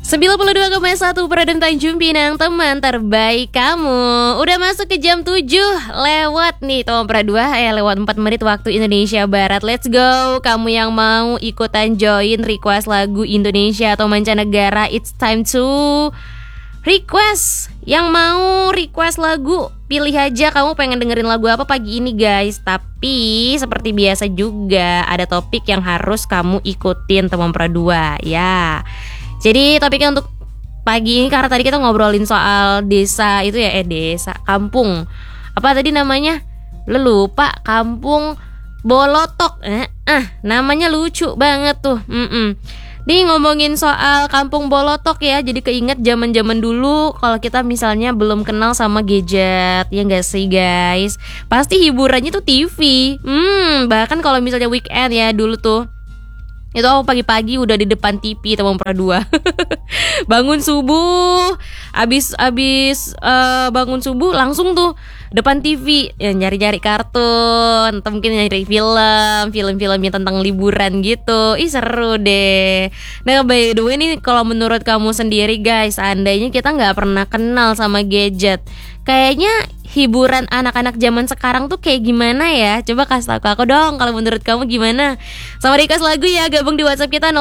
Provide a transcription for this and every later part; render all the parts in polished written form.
92,1 Pradem Tanjung Pinang, teman terbaik kamu. Udah masuk ke jam 7 lewat nih Tom Pradua, lewat 4 menit waktu Indonesia Barat. Let's go. Kamu yang mau ikutan join request lagu Indonesia atau mancanegara, it's time to request. Yang mau request lagu, pilih aja kamu pengen dengerin lagu apa pagi ini guys. Tapi seperti biasa juga ada topik yang harus kamu ikutin teman Pradua ya. Jadi topiknya untuk pagi ini karena tadi kita ngobrolin soal desa itu ya, desa, kampung. Apa tadi namanya? Lupa, Kampung Bolotok. Namanya lucu banget tuh. Nih ngomongin soal Kampung Bolotok ya, jadi keinget zaman-zaman dulu kalau kita misalnya belum kenal sama gadget, ya nggak sih guys? Pasti hiburannya tuh TV. Bahkan kalau misalnya weekend ya dulu tuh, itu aku pagi-pagi udah di depan TV teman Pradua. Bangun subuh, abis bangun subuh langsung tuh depan TV ya, nyari-nyari kartun atau mungkin nyari film-film yang tentang liburan gitu. Ih seru deh. Nah by the way nih, kalau menurut kamu sendiri guys, seandainya kita nggak pernah kenal sama gadget, kayaknya hiburan anak-anak zaman sekarang tuh kayak gimana ya? Coba kasih tahu ke aku dong kalau menurut kamu gimana. Sama request lagu ya, gabung di WhatsApp kita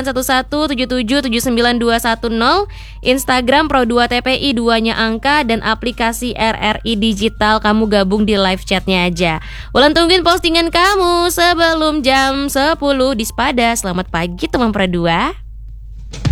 081177792210, Instagram Pro2TPI 2-nya angka, dan aplikasi RRI Digital. Kamu gabung di live chatnya aja. Ulang tungguin postingan kamu sebelum jam 10 di Spada. Selamat pagi teman Pro2.